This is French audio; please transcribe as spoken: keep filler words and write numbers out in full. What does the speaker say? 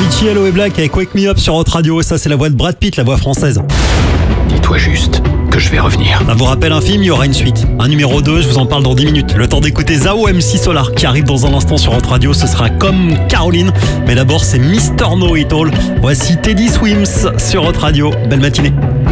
Avicii, Hello et Black avec Wake Me Up sur Hot Radio. Ça, c'est la voix de Brad Pitt, la voix française. Dis-toi juste que je vais revenir. Ça vous rappelle un film, il y aura une suite. Un numéro deux, je vous en parle dans dix minutes. Le temps d'écouter Zao M C Solar qui arrive dans un instant sur Hot Radio. Ce sera comme Caroline. Mais d'abord, c'est Mister Know It All. Voici Teddy Swims sur Hot Radio. Belle matinée.